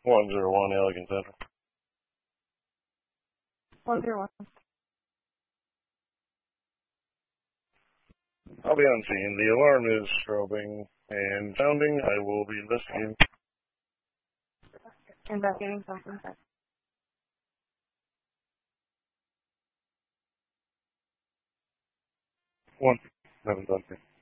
101 Elegant Center. 101. I'll be on scene. The alarm is strobing and sounding. I will be investigating. Investigating something. 1. Haven't done anything.